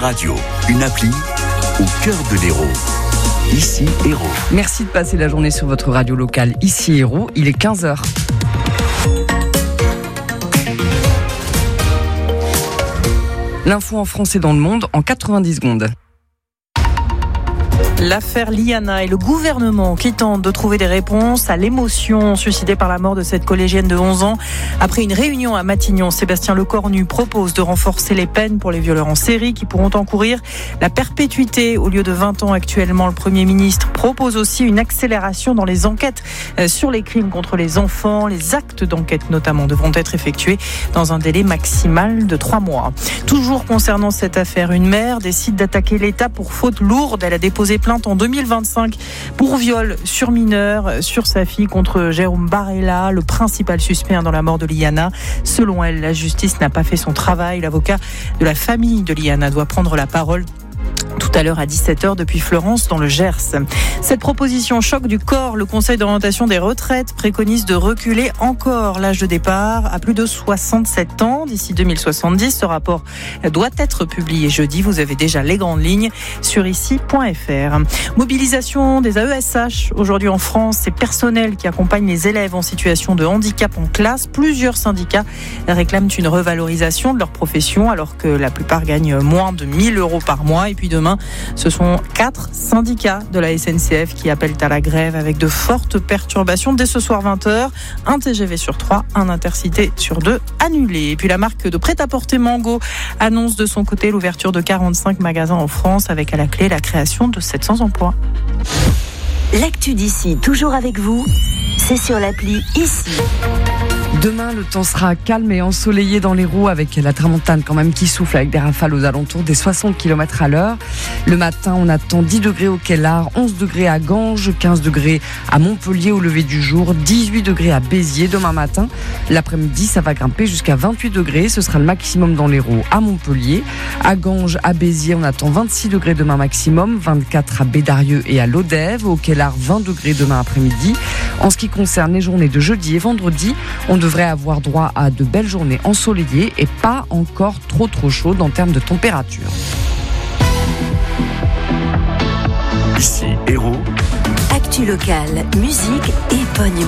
radio, une appli au cœur de l'Hérault. Ici Hérault. Merci de passer la journée sur votre radio locale. Ici Hérault, il est 15h. L'info en France et dans le monde en 90 secondes. L'affaire Liana et le gouvernement qui tente de trouver des réponses à l'émotion suscitée par la mort de cette collégienne de 11 ans. Après une réunion à Matignon, Sébastien Lecornu propose de renforcer les peines pour les violeurs en série qui pourront encourir la perpétuité au lieu de 20 ans actuellement. Le Premier ministre propose aussi une accélération dans les enquêtes sur les crimes contre les enfants. Les actes d'enquête notamment devront être effectués dans un délai maximal de 3 mois. Toujours concernant cette affaire, une mère décide d'attaquer l'État pour faute lourde. Elle a déposé plainte en 2025 pour viol sur mineur sur sa fille contre Jérôme Barella, le principal suspect dans la mort de Liana. Selon elle, la justice n'a pas fait son travail. L'avocat de la famille de Liana doit prendre la parole tout à l'heure à 17h depuis Florence dans le Gers. Cette proposition choc du corps. Le Conseil d'orientation des retraites préconise de reculer encore l'âge de départ à plus de 67 ans d'ici 2070. Ce rapport doit être publié jeudi. Vous avez déjà les grandes lignes sur ici.fr. Mobilisation des AESH aujourd'hui en France. Ces personnels qui accompagnent les élèves en situation de handicap en classe. Plusieurs syndicats réclament une revalorisation de leur profession alors que la plupart gagnent moins de 1 000 € par mois. Et puis demain, ce sont 4 syndicats de la SNCF qui appellent à la grève avec de fortes perturbations. Dès ce soir 20h, un TGV sur 3, un Intercité sur 2 annulé. Et puis la marque de prêt-à-porter Mango annonce de son côté l'ouverture de 45 magasins en France avec à la clé la création de 700 emplois. L'actu d'ici, toujours avec vous, c'est sur l'appli Ici. Demain, le temps sera calme et ensoleillé dans l'Hérault avec la tramontane quand même qui souffle avec des rafales aux alentours des 60 km à l'heure. Le matin, on attend 10 degrés au Kellar, 11 degrés à Ganges, 15 degrés à Montpellier au lever du jour, 18 degrés à Béziers demain matin. L'après-midi, ça va grimper jusqu'à 28 degrés. Ce sera le maximum dans l'Hérault à Montpellier. À Ganges, à Béziers, on attend 26 degrés demain maximum, 24 à Bédarieux et à Lodève. Au Kellar, 20 degrés demain après-midi. En ce qui concerne les journées de jeudi et vendredi, on devrait avoir droit à de belles journées ensoleillées et pas encore trop chaudes en termes de température. Ici Hérault. Actu locale, musique et bonne